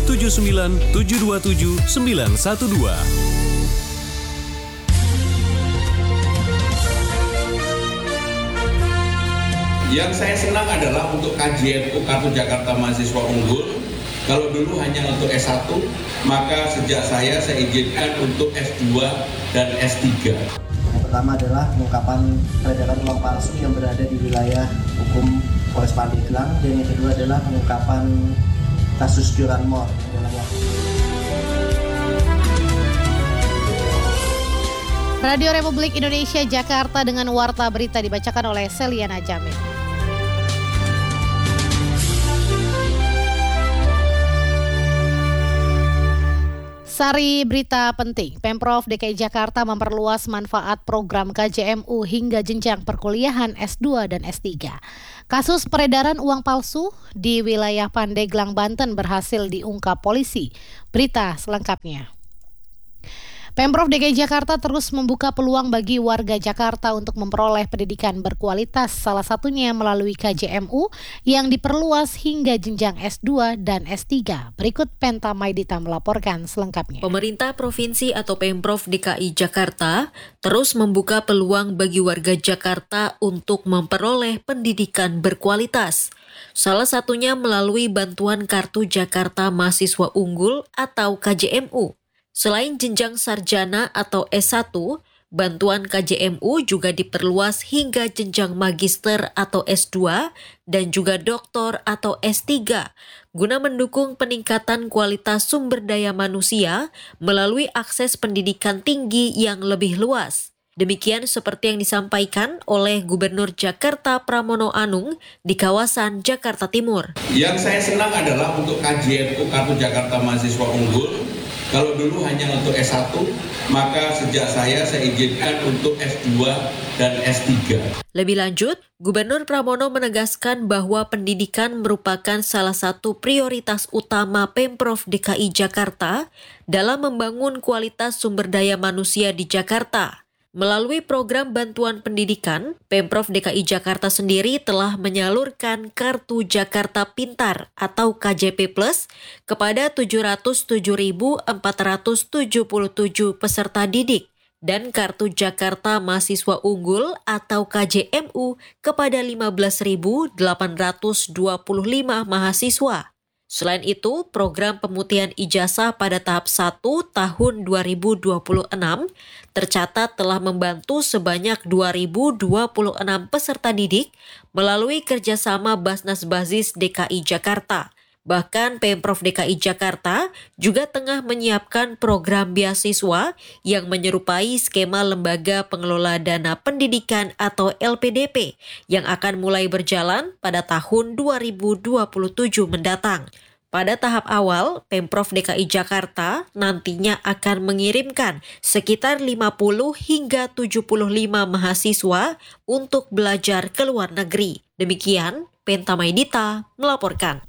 79 727 912. Yang saya senang adalah untuk KJMU Kartu Jakarta Mahasiswa Unggul. Kalau dulu hanya untuk S1, maka sejak saya izinkan untuk S2 dan S3. Yang pertama adalah pengungkapan peredaran uang palsu yang berada di wilayah hukum Polres Pandeglang, dan yang kedua adalah pengungkapan kasus curanmor dalam waktu. Radio Republik Indonesia Jakarta dengan warta berita dibacakan oleh Seliana Jamil. Sari berita penting, Pemprov DKI Jakarta memperluas manfaat program KJMU hingga jenjang perkuliahan S2 dan S3. Kasus peredaran uang palsu di wilayah Pandeglang, Banten berhasil diungkap polisi. Berita selengkapnya. Pemprov DKI Jakarta terus membuka peluang bagi warga Jakarta untuk memperoleh pendidikan berkualitas, salah satunya melalui KJMU yang diperluas hingga jenjang S2 dan S3. Berikut Penta Maidita melaporkan selengkapnya. Pemerintah Provinsi atau Pemprov DKI Jakarta terus membuka peluang bagi warga Jakarta untuk memperoleh pendidikan berkualitas. Salah satunya melalui bantuan Kartu Jakarta Mahasiswa Unggul atau KJMU. Selain jenjang sarjana atau S1, bantuan KJMU juga diperluas hingga jenjang magister atau S2 dan juga doktor atau S3 guna mendukung peningkatan kualitas sumber daya manusia melalui akses pendidikan tinggi yang lebih luas. Demikian seperti yang disampaikan oleh Gubernur Jakarta Pramono Anung di kawasan Jakarta Timur. Yang saya senang adalah untuk KJMU Kartu Jakarta Mahasiswa Unggul. Kalau dulu hanya untuk S1, maka sejak saya izinkan untuk S2 dan S3. Lebih lanjut, Gubernur Pramono menegaskan bahwa pendidikan merupakan salah satu prioritas utama Pemprov DKI Jakarta dalam membangun kualitas sumber daya manusia di Jakarta. Melalui program bantuan pendidikan, Pemprov DKI Jakarta sendiri telah menyalurkan Kartu Jakarta Pintar atau KJP Plus kepada 707.477 peserta didik dan Kartu Jakarta Mahasiswa Unggul atau KJMU kepada 15.825 mahasiswa. Selain itu, program pemutihan ijazah pada tahap 1 tahun 2026 tercatat telah membantu sebanyak 2.026 peserta didik melalui kerjasama Basnas Basis DKI Jakarta. Bahkan Pemprov DKI Jakarta juga tengah menyiapkan program beasiswa yang menyerupai skema Lembaga Pengelola Dana Pendidikan atau LPDP yang akan mulai berjalan pada tahun 2027 mendatang. Pada tahap awal, Pemprov DKI Jakarta nantinya akan mengirimkan sekitar 50 hingga 75 mahasiswa untuk belajar ke luar negeri. Demikian, Penta Maidita melaporkan.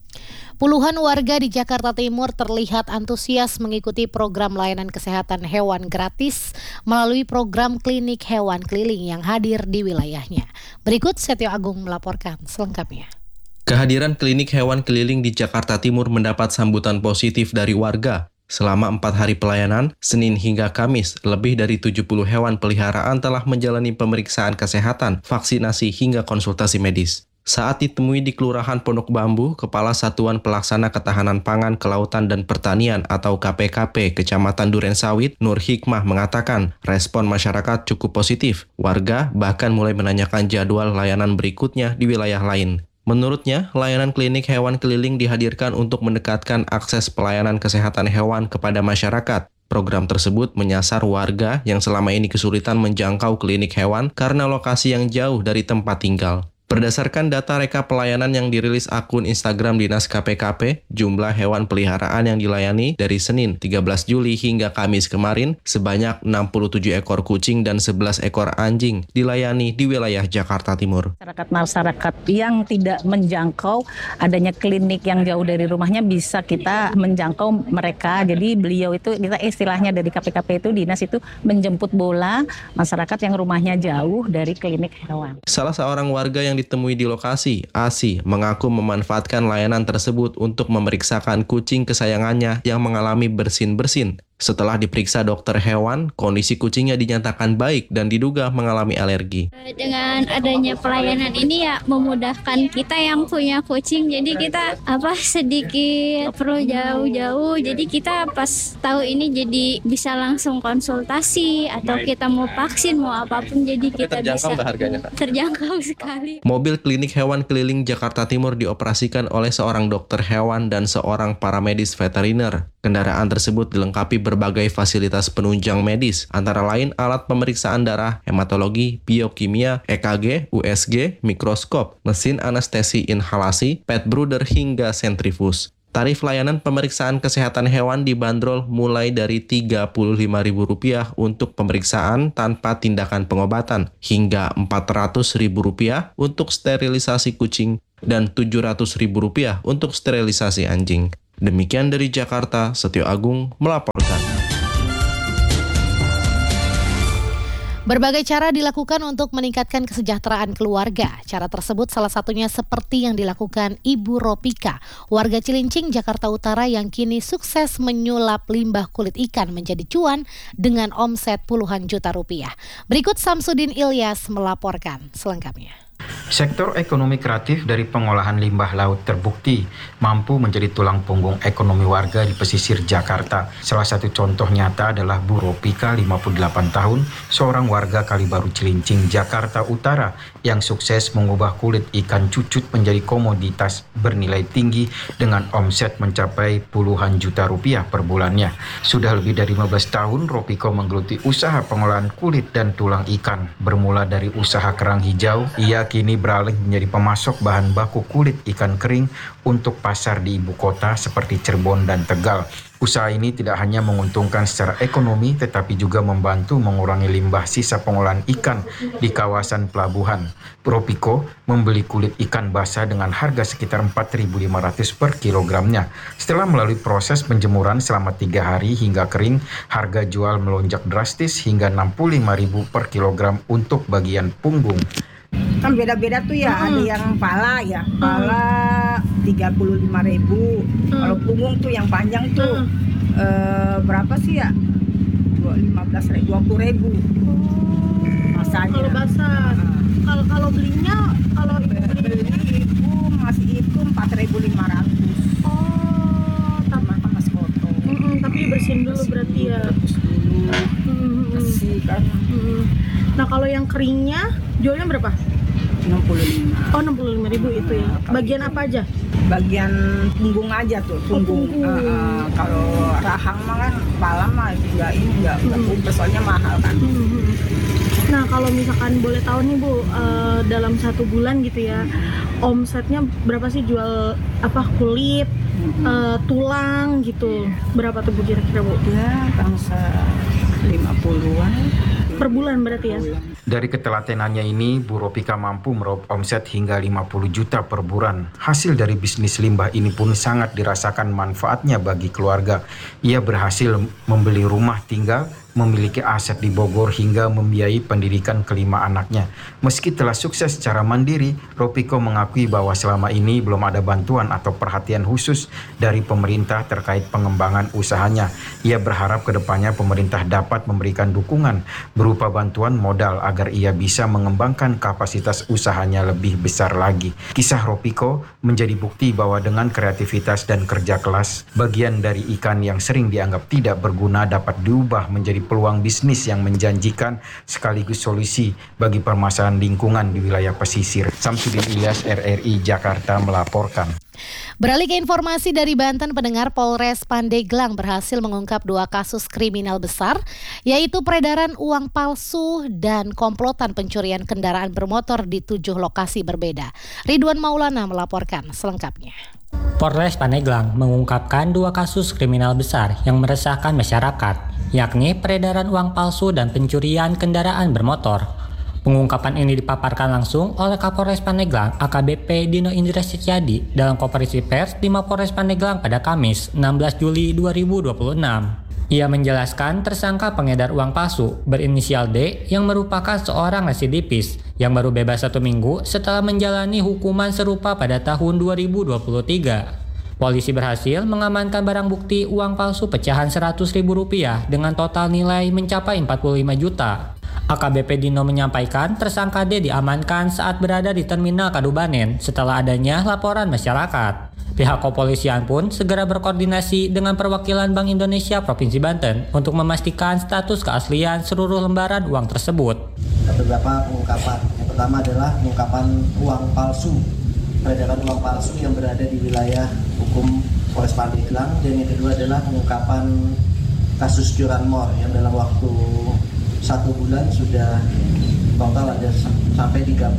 Puluhan warga di Jakarta Timur terlihat antusias mengikuti program layanan kesehatan hewan gratis melalui program klinik hewan keliling yang hadir di wilayahnya. Berikut Setio Agung melaporkan selengkapnya. Kehadiran klinik hewan keliling di Jakarta Timur mendapat sambutan positif dari warga. Selama 4 hari pelayanan, Senin hingga Kamis, lebih dari 70 hewan peliharaan telah menjalani pemeriksaan kesehatan, vaksinasi hingga konsultasi medis. Saat ditemui di Kelurahan Pondok Bambu, Kepala Satuan Pelaksana Ketahanan Pangan, Kelautan dan Pertanian atau KPKP Kecamatan Durensawit, Nur Hikmah mengatakan respon masyarakat cukup positif. Warga bahkan mulai menanyakan jadwal layanan berikutnya di wilayah lain. Menurutnya, layanan klinik hewan keliling dihadirkan untuk mendekatkan akses pelayanan kesehatan hewan kepada masyarakat. Program tersebut menyasar warga yang selama ini kesulitan menjangkau klinik hewan karena lokasi yang jauh dari tempat tinggal. Berdasarkan data rekap pelayanan yang dirilis akun Instagram Dinas KPKP, jumlah hewan peliharaan yang dilayani dari Senin 13 Juli hingga Kamis kemarin sebanyak 67 ekor kucing dan 11 ekor anjing dilayani di wilayah Jakarta Timur. Masyarakat yang tidak menjangkau adanya klinik yang jauh dari rumahnya bisa kita menjangkau mereka. Jadi beliau itu kita istilahnya dari KPKP itu dinas itu menjemput bola masyarakat yang rumahnya jauh dari klinik hewan. Salah seorang warga yang ditemui di lokasi, Asi mengaku memanfaatkan layanan tersebut untuk memeriksakan kucing kesayangannya yang mengalami bersin-bersin. Setelah diperiksa dokter hewan, kondisi kucingnya dinyatakan baik dan diduga mengalami alergi. Dengan adanya pelayanan ini ya memudahkan kita yang punya kucing, jadi kita sedikit perlu jauh-jauh, jadi kita pas tahu ini jadi bisa langsung konsultasi atau kita mau vaksin mau apapun, jadi kita bisa harganya, Kak? Terjangkau sekali. Mobil klinik hewan keliling Jakarta Timur dioperasikan oleh seorang dokter hewan dan seorang paramedis veteriner. Kendaraan tersebut dilengkapi berbagai fasilitas penunjang medis, antara lain alat pemeriksaan darah, hematologi, biokimia, EKG, USG, mikroskop, mesin anestesi inhalasi, pet brooder hingga sentrifus. Tarif layanan pemeriksaan kesehatan hewan dibanderol mulai dari Rp35.000 untuk pemeriksaan tanpa tindakan pengobatan, hingga Rp400.000 untuk sterilisasi kucing, dan Rp700.000 untuk sterilisasi anjing. Demikian dari Jakarta, Setio Agung melaporkan. Berbagai cara dilakukan untuk meningkatkan kesejahteraan keluarga. Cara tersebut salah satunya seperti yang dilakukan Ibu Ropika, warga Cilincing, Jakarta Utara yang kini sukses menyulap limbah kulit ikan menjadi cuan dengan omset puluhan juta rupiah. Berikut Samsudin Ilyas melaporkan selengkapnya. Sektor ekonomi kreatif dari pengolahan limbah laut terbukti mampu menjadi tulang punggung ekonomi warga di pesisir Jakarta. Salah satu contoh nyata adalah Bu Ropika, 58 tahun, seorang warga Kalibaru Cilincing, Jakarta Utara, yang sukses mengubah kulit ikan cucut menjadi komoditas bernilai tinggi dengan omset mencapai puluhan juta rupiah per bulannya. Sudah lebih dari 15 tahun, Ropika menggeluti usaha pengolahan kulit dan tulang ikan. Bermula dari usaha kerang hijau, ia kini beralih menjadi pemasok bahan baku kulit ikan kering untuk pasar di ibu kota seperti Cirebon dan Tegal. Usaha ini tidak hanya menguntungkan secara ekonomi, tetapi juga membantu mengurangi limbah sisa pengolahan ikan di kawasan pelabuhan. Ropiko membeli kulit ikan basah dengan harga sekitar Rp4.500 per kilogramnya. Setelah melalui proses penjemuran selama 3 hari hingga kering, harga jual melonjak drastis hingga Rp65.000 per kilogram untuk bagian punggung. Kan beda-beda tuh ya, ada yang pala 35.000. Kalau punggung tuh yang panjang tuh berapa sih ya? 20.000. Masanya. Kalau basah. Kalau belinya, kalau ibu masih itu 4.500. Oh, sama sekotong. Tapi dibersihin dulu berarti ya. Bersih kan. Nah, kalau yang keringnya jualnya berapa? 65. Oh, 65.000 itu ya. Bagian apa aja? Bagian punggung aja tuh, punggung. Kalau rahang mah kan pala mah enggak kumpul, soalnya mahal kan. Nah, kalau misalkan boleh tahu nih Bu, dalam 1 bulan gitu ya, omsetnya berapa sih jual kulit, tulang gitu? Berapa tuh Bu kira-kira Bu? Ya, bangsa 50-an. Per bulan berarti ya? Dari ketelatenannya ini, Bu Ropika mampu meraup omset hingga 50 juta per bulan. Hasil dari bisnis limbah ini pun sangat dirasakan manfaatnya bagi keluarga. Ia berhasil membeli rumah tinggal, memiliki aset di Bogor hingga membiayai pendidikan kelima anaknya. Meski telah sukses secara mandiri, Ropiko mengakui bahwa selama ini belum ada bantuan atau perhatian khusus dari pemerintah terkait pengembangan usahanya. Ia berharap kedepannya pemerintah dapat memberikan dukungan berupa bantuan modal agar ia bisa mengembangkan kapasitas usahanya lebih besar lagi. Kisah Ropiko menjadi bukti bahwa dengan kreativitas dan kerja keras, bagian dari ikan yang sering dianggap tidak berguna dapat diubah menjadi peluang bisnis yang menjanjikan sekaligus solusi bagi permasalahan lingkungan di wilayah pesisir. Samsudin Ilyas, RRI Jakarta melaporkan. Beralih ke informasi dari Banten, pendengar, Polres Pandeglang berhasil mengungkap 2 kasus kriminal besar, yaitu peredaran uang palsu dan komplotan pencurian kendaraan bermotor di 7 lokasi berbeda. Ridwan Maulana melaporkan selengkapnya. Polres Pandeglang mengungkapkan 2 kasus kriminal besar yang meresahkan masyarakat, yakni peredaran uang palsu dan pencurian kendaraan bermotor. Pengungkapan ini dipaparkan langsung oleh Kapolres Pandeglang AKBP Dino Indra Setiadi dalam konferensi pers di Mapolres Pandeglang pada Kamis 16 Juli 2026. Ia menjelaskan tersangka pengedar uang palsu berinisial D yang merupakan seorang residivis yang baru bebas 1 minggu setelah menjalani hukuman serupa pada tahun 2023. Polisi berhasil mengamankan barang bukti uang palsu pecahan Rp100.000 dengan total nilai mencapai 45 juta. AKBP Dino menyampaikan tersangka D diamankan saat berada di Terminal Kadubanen setelah adanya laporan masyarakat. Pihak kepolisian pun segera berkoordinasi dengan perwakilan Bank Indonesia Provinsi Banten untuk memastikan status keaslian seluruh lembaran uang tersebut. Beberapa pengungkapan. Yang pertama adalah pengungkapan uang palsu, peredaran uang palsu yang berada di wilayah hukum Polres Pandeglang, dan yang kedua adalah pengungkapan kasus curanmor yang dalam waktu 1 bulan sudah total ada sampai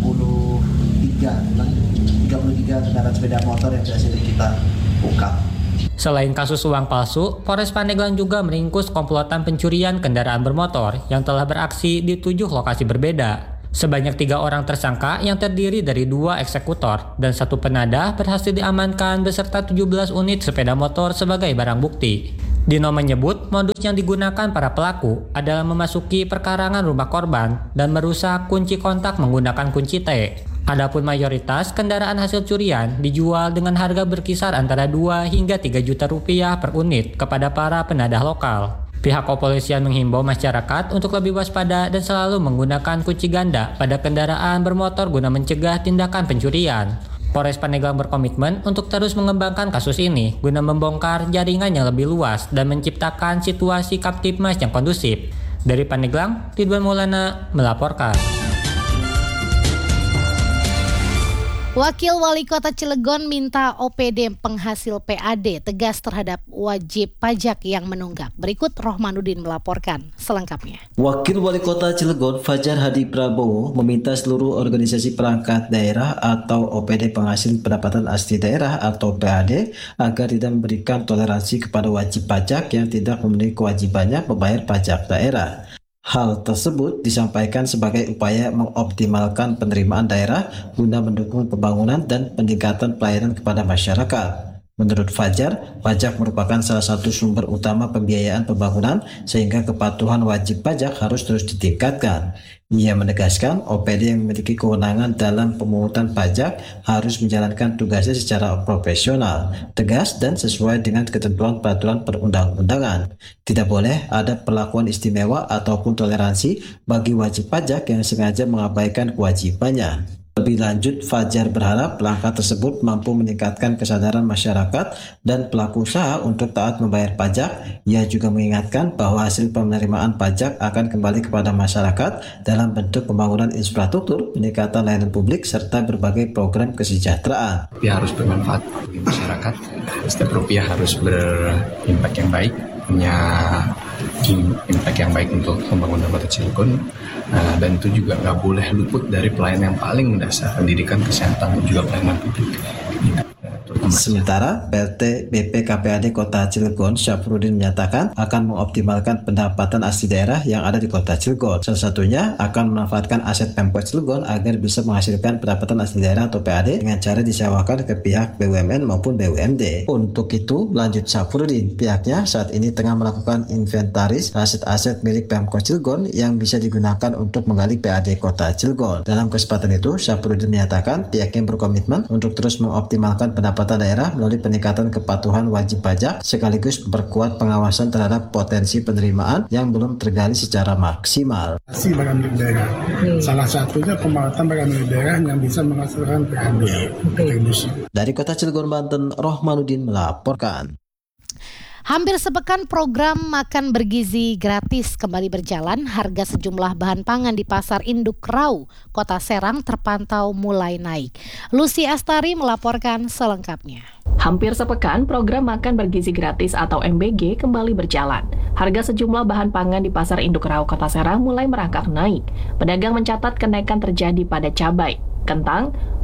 33 kendaraan sepeda motor yang berhasil kita ungkap. Selain kasus uang palsu, Polres Pandeglang juga meringkus komplotan pencurian kendaraan bermotor yang telah beraksi di 7 lokasi berbeda. Sebanyak 3 orang tersangka yang terdiri dari 2 eksekutor dan 1 penadah berhasil diamankan beserta 17 unit sepeda motor sebagai barang bukti. Dino menyebut modus yang digunakan para pelaku adalah memasuki perkarangan rumah korban dan merusak kunci kontak menggunakan kunci T. Adapun mayoritas kendaraan hasil curian dijual dengan harga berkisar antara 2 hingga 3 juta rupiah per unit kepada para penadah lokal. Pihak kepolisian menghimbau masyarakat untuk lebih waspada dan selalu menggunakan kunci ganda pada kendaraan bermotor guna mencegah tindakan pencurian. Polres Pandeglang berkomitmen untuk terus mengembangkan kasus ini guna membongkar jaringan yang lebih luas dan menciptakan situasi Kamtibmas yang kondusif. Dari Pandeglang, Ridwan Maulana melaporkan. Wakil Wali Kota Cilegon minta OPD penghasil PAD tegas terhadap wajib pajak yang menunggak. Berikut Rohmanuddin melaporkan selengkapnya. Wakil Wali Kota Cilegon Fajar Hadi Prabowo meminta seluruh organisasi perangkat daerah atau OPD penghasil pendapatan asli daerah atau PAD agar tidak memberikan toleransi kepada wajib pajak yang tidak memenuhi kewajibannya membayar pajak daerah. Hal tersebut disampaikan sebagai upaya mengoptimalkan penerimaan daerah guna mendukung pembangunan dan peningkatan pelayanan kepada masyarakat. Menurut Fajar, pajak merupakan salah satu sumber utama pembiayaan pembangunan sehingga kepatuhan wajib pajak harus terus ditingkatkan. Ia menegaskan OPD yang memiliki kewenangan dalam pemungutan pajak harus menjalankan tugasnya secara profesional, tegas dan sesuai dengan ketentuan peraturan perundang-undangan. Tidak boleh ada perlakuan istimewa ataupun toleransi bagi wajib pajak yang sengaja mengabaikan kewajibannya. Lebih lanjut, Fajar berharap langkah tersebut mampu meningkatkan kesadaran masyarakat dan pelaku usaha untuk taat membayar pajak. Ia juga mengingatkan bahwa hasil penerimaan pajak akan kembali kepada masyarakat dalam bentuk pembangunan infrastruktur, peningkatan layanan publik, serta berbagai program kesejahteraan. Rupiah harus bermanfaat bagi masyarakat, setiap rupiah harus berimpak yang baik, punya impact yang baik untuk pembangunan Kota Cilegon. Dan itu juga nggak boleh luput dari pelayanan yang paling mendasar, pendidikan, kesehatan, dan juga pelayanan publik. Sementara PLT BPKPAD Kota Cilegon Syafruddin menyatakan akan mengoptimalkan pendapatan asli daerah yang ada di Kota Cilegon. Salah satunya akan memanfaatkan aset Pemkot Cilegon agar bisa menghasilkan pendapatan asli daerah atau PAD dengan cara disewakan ke pihak BUMN maupun BUMD. Untuk itu, lanjut Syafruddin, pihaknya saat ini tengah melakukan inventaris aset-aset milik Pemkot Cilegon yang bisa digunakan untuk menggali PAD Kota Cilegon. Dalam kesempatan itu, Syafruddin menyatakan pihaknya berkomitmen untuk terus mengoptimalkan pendapatan daerah melalui peningkatan kepatuhan wajib pajak sekaligus memperkuat pengawasan terhadap potensi penerimaan yang belum tergali secara maksimal. Barang milik daerah. Salah satunya pemanfaatan barang milik daerah yang bisa menghasilkan PAD. Dari Kota Cilegon, Banten, Rohmanuddin melaporkan. Hampir sepekan program makan bergizi gratis kembali berjalan. Harga sejumlah bahan pangan di Pasar Induk Rau, Kota Serang terpantau mulai naik. Lucy Astari melaporkan selengkapnya. Hampir sepekan program makan bergizi gratis atau MBG kembali berjalan. Harga sejumlah bahan pangan di Pasar Induk Rau, Kota Serang mulai merangkak naik. Pedagang mencatat kenaikan terjadi pada cabai, kentang,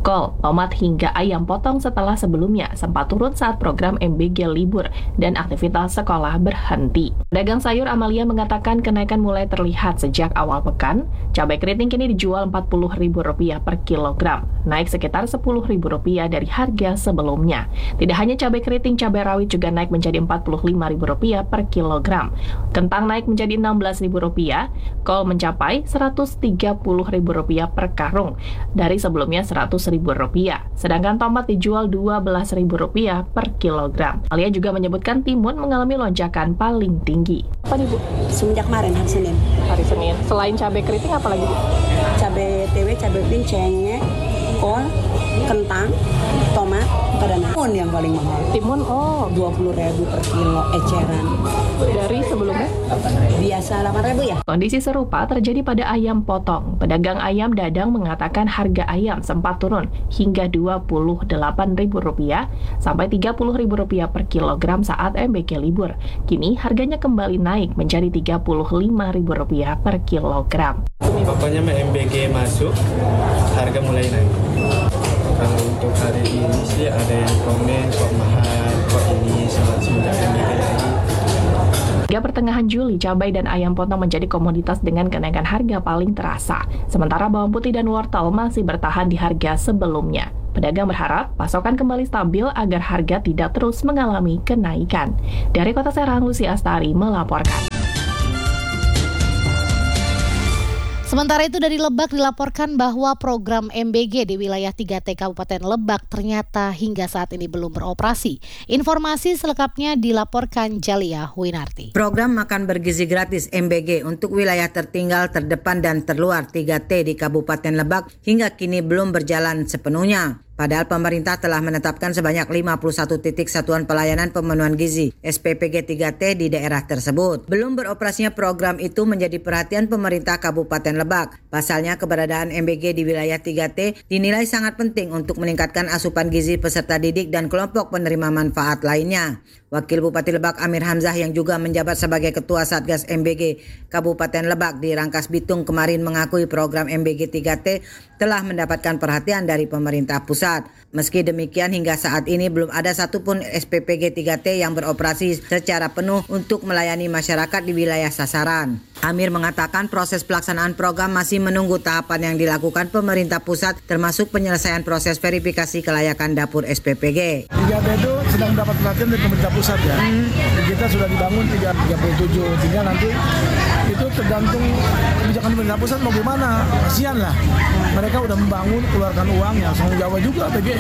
kol, tomat hingga ayam potong setelah sebelumnya sempat turun saat program MBG libur dan aktivitas sekolah berhenti. Pedagang sayur Amalia mengatakan kenaikan mulai terlihat sejak awal pekan. Cabai keriting kini dijual Rp40.000 per kilogram, naik sekitar Rp10.000 dari harga sebelumnya. Tidak hanya cabai keriting, cabai rawit juga naik menjadi Rp45.000 per kilogram. Kentang naik menjadi Rp16.000, kol mencapai Rp130.000 per karung dari sebelumnya Rp100.000. Sedangkan tomat dijual Rp12.000 per kilogram. Alia juga menyebutkan timun mengalami lonjakan paling tinggi. Apa nih Bu? Semenjak kemarin hari Senin. Hari Senin. Selain cabai keriting apa lagi Bu? Cabai TW, cabai keriting, cengkeh, kol, kentang, tomat, timun yang paling mahal. Timun 20.000 per kilo eceran. Dari sebelumnya? Biasa 8.000 ya. Kondisi serupa terjadi pada ayam potong. Pedagang ayam dadang mengatakan harga ayam sempat turun hingga Rp28.000 sampai Rp30.000 per kilogram saat MBG libur. Kini harganya kembali naik menjadi Rp35.000 per kilogram. Pokoknya MBG masuk, harga mulai naik. Kalau untuk hari ini sih ada yang komen kok mahal, kok ini semenjak MBG lagi. Hingga pertengahan Juli, cabai dan ayam potong menjadi komoditas dengan kenaikan harga paling terasa. Sementara bawang putih dan wortel masih bertahan di harga sebelumnya. Pedagang berharap pasokan kembali stabil agar harga tidak terus mengalami kenaikan. Dari Kota Serang, Lucy Astari melaporkan. Sementara itu dari Lebak dilaporkan bahwa program MBG di wilayah 3T Kabupaten Lebak ternyata hingga saat ini belum beroperasi. Informasi selengkapnya dilaporkan Jalia Winarti. Program makan bergizi gratis MBG untuk wilayah tertinggal, terdepan dan terluar 3T di Kabupaten Lebak hingga kini belum berjalan sepenuhnya. Padahal pemerintah telah menetapkan sebanyak 51 titik satuan pelayanan pemenuhan gizi SPPG 3T di daerah tersebut. Belum beroperasinya program itu menjadi perhatian pemerintah Kabupaten Lebak. Pasalnya keberadaan MBG di wilayah 3T dinilai sangat penting untuk meningkatkan asupan gizi peserta didik dan kelompok penerima manfaat lainnya. Wakil Bupati Lebak Amir Hamzah yang juga menjabat sebagai Ketua Satgas MBG Kabupaten Lebak di Rangkas Bitung kemarin mengakui program MBG 3T telah mendapatkan perhatian dari pemerintah pusat. Meski demikian hingga saat ini belum ada satupun SPPG 3T yang beroperasi secara penuh untuk melayani masyarakat di wilayah sasaran. Amir mengatakan proses pelaksanaan program masih menunggu tahapan yang dilakukan pemerintah pusat termasuk penyelesaian proses verifikasi kelayakan dapur SPPG. 3T itu sedang mendapat perhatian dari pemerintah pusat ya. Kita sudah dibangun 37, tinggal nanti itu tergantung kebijakan pemerintah pusat mau gimana. Kasihan lah, mereka udah membangun, keluarkan uang yang tanggung jawab juga PG.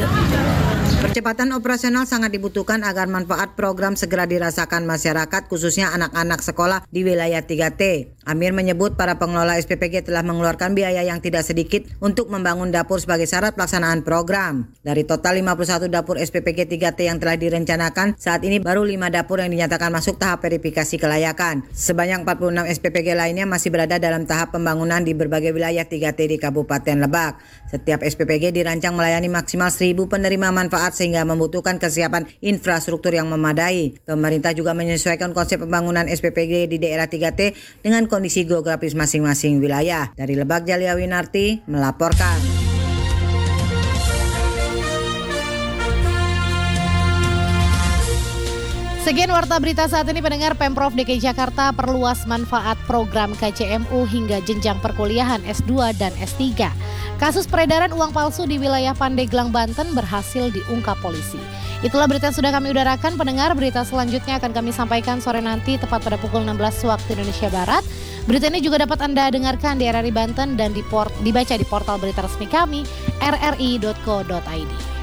Percepatan operasional sangat dibutuhkan agar manfaat program segera dirasakan masyarakat khususnya anak-anak sekolah di wilayah 3T. Amir menyebut para pengelola SPPG telah mengeluarkan biaya yang tidak sedikit untuk membangun dapur sebagai syarat pelaksanaan program. Dari total 51 dapur SPPG 3T yang telah direncanakan, saat ini baru 5 dapur yang dinyatakan masuk tahap verifikasi kelayakan. Sebanyak 46 SPPG lainnya masih berada dalam tahap pembangunan di berbagai wilayah 3T di Kabupaten Lebak. Setiap SPPG dirancang melayani maksimal 1.000 penerima manfaat sehingga membutuhkan kesiapan infrastruktur yang memadai. Pemerintah juga menyesuaikan konsep pembangunan SPPG di daerah 3T dengan kondisi geografis masing-masing wilayah. Dari Lebak, Jalia Winarti melaporkan. Sekian warta berita saat ini pendengar. Pemprov DKI Jakarta perluas manfaat program KJMU hingga jenjang perkuliahan S2 dan S3. Kasus peredaran uang palsu di wilayah Pandeglang, Banten berhasil diungkap polisi. Itulah berita yang sudah kami udarakan pendengar. Berita selanjutnya akan kami sampaikan sore nanti tepat pada pukul 16 waktu Indonesia Barat. Berita ini juga dapat Anda dengarkan di RRI Banten dan dibaca di portal berita resmi kami rri.co.id.